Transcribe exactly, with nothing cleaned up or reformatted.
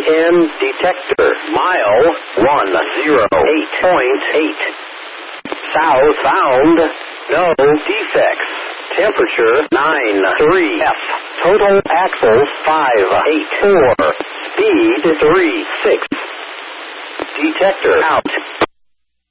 N detector. Mile one zero eight point eight. South found. No defects. Temperature nine three F. Total axles five eight four. Speed three six. Detector out.